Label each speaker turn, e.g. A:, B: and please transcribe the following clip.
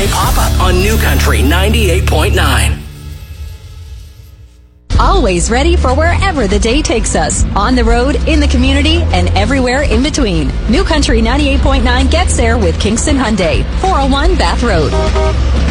A: Hyundai Pop-Up on New Country 98.9.
B: Always ready for wherever the day takes us. On the road, in the community, and everywhere in between. New Country 98.9 gets there with Kingston Hyundai, 401 Bath Road.